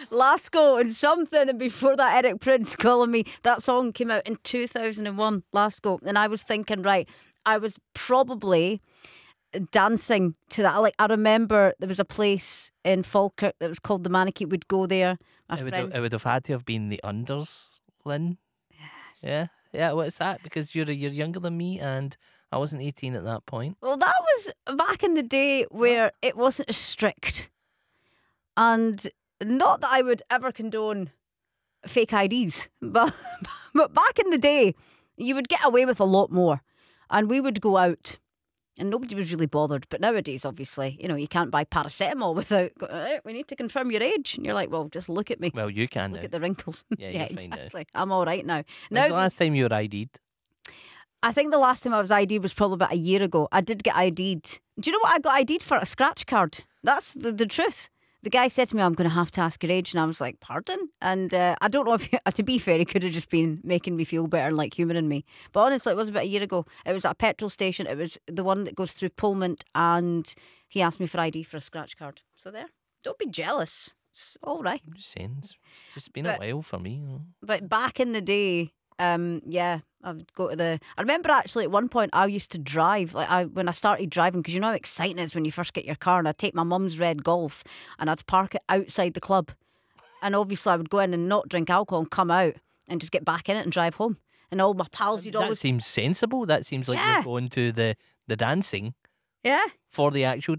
Lasco and something, and before that Eric Prince calling me. That song came out in 2001, Lasco, and I was thinking, right, I was probably dancing to that. Like, I remember there was a place in Falkirk that was called the Manicky. We'd go there. It would have had to have been the Unders, Lynn. Yes. Yeah. What's that? Because you're younger than me, and I wasn't 18 at that point. Well, that was back in the day where it wasn't as strict. And not that I would ever condone fake IDs, but back in the day, you would get away with a lot more. And we would go out and nobody was really bothered. But nowadays, obviously, you can't buy paracetamol without, we need to confirm your age. And you're like, well, just look at me. Well, you can Look now. at the wrinkles. Yeah, Yeah, you're fine now. exactly. I'm all right now. When's the last time you were ID'd? I think the last time I was ID'd was probably about a year ago. I did get ID'd. Do you know what I got ID'd for? A scratch card. That's the truth. The guy said to me, I'm going to have to ask your age. And I was like, pardon? And I don't know if, to be fair, he could have just been making me feel better and like humouring me. But honestly, it was about a year ago. It was at a petrol station. It was the one that goes through Pullman. And he asked me for ID for a scratch card. So there. Don't be jealous. It's all right. I'm just saying, it's just been a while for me. But back in the day, yeah, I would go to I remember actually at one point I used to drive. When I started driving, because you know how exciting it is when you first get your car, and I'd take my mum's red Golf and I'd park it outside the club, and obviously I would go in and not drink alcohol and come out and just get back in it and drive home. And all my pals, you'd That always seems sensible. That seems like you're going to the dancing yeah. for the actual